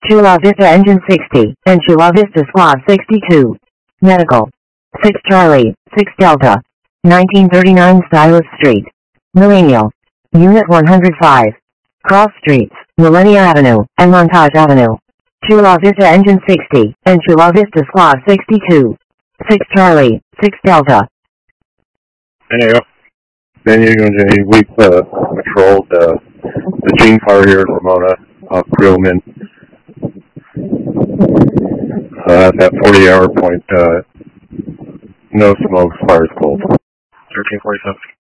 Chula Vista Engine 60, and Chula Vista Squad 62. Medical. 6 Charlie, 6 Delta. 1939 Stylus Street. Millennial. Unit 105. Cross Streets, Millennia Avenue, and Montage Avenue. Chula Vista Engine 60, and Chula Vista Squad 62. 6 Charlie, 6 Delta. Anyhow, then you're going to we've patrolled the Gene Fire here in Ramona, Creelman. At that 40-hour point, no smoke, fire's cold. 1347.